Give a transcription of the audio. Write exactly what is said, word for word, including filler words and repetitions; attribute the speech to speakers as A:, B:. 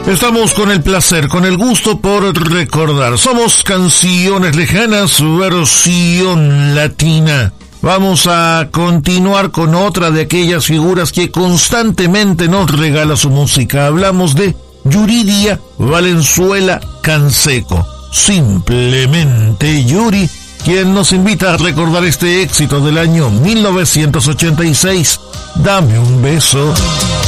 A: Estamos con el placer, con el gusto por recordar. Somos Canciones Lejanas, versión latina. Vamos a continuar con otra de aquellas figuras que constantemente nos regala su música. Hablamos de Yuridia Valenzuela Canseco. Simplemente Yuri, quien nos invita a recordar este éxito del año mil novecientos ochenta y seis. Dame un beso.